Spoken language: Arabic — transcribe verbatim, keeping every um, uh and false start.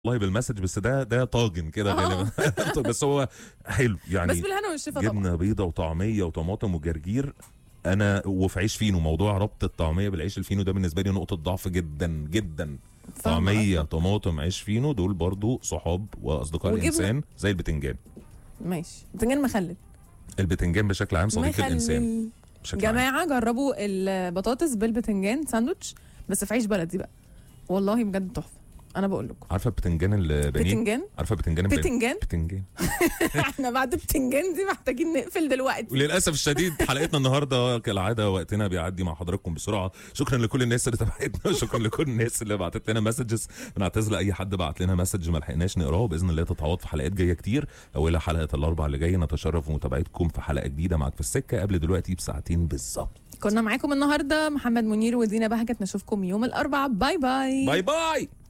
والله بالمسج، بس ده ده طاجن كده غالبا. بس هو حلو يعني، بس بالهنا والشفا طبعا. جبنه بيضه وطعميه وطماطم وجرجير. انا وفي عيش فينو، موضوع ربط الطعميه بالعيش الفينو ده بالنسبه لي نقطه ضعف جدا جدا. طعميه قصدك. طماطم عيش فينو دول برضو صحاب واصدقاء وجبنة. الانسان زي البتنجان. ماشي، بتنجان مخلل. البتنجان بشكل عام صديق الانسان مخلل. بشكل عام. جماعه جربوا البطاطس بالبتنجان ساندوتش، بس في عيش بلدي بقى، والله بجد تحفه. انا بقول لكم عارفه البتنجان البانيه؟ بتنجان عارفه بتنجان البانيه؟ بتنجان بتنجان. احنا بعد بتنجان دي محتاجين نقفل دلوقتي. وللاسف الشديد حلقتنا النهارده كالعاده وقتنا بيعدي مع حضراتكم بسرعه. شكرا لكل الناس اللي تابعتنا، شكرا لكل الناس اللي بعتت لنا مسجز. بنعتذر لاي حد بعت لنا مسج ما لحقناش نقراه، باذن الله تتعوض في حلقات جايه كتير. اولها حلقه الاربعاء اللي جايه، نتشرف بمتابعتكم في حلقه جديده معاك في السكه قبل دلوقتي بساعتين بالظبط. كنا معاكم النهارده محمد منير ودينا بهجت، نشوفكم يوم الاربعاء. باي باي باي باي.